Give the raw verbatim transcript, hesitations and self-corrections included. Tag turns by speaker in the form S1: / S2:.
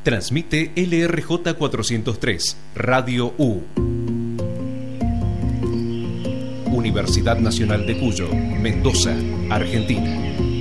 S1: Transmite L R J cuatrocientos tres, Radio U. Universidad Nacional de Cuyo, Mendoza, Argentina.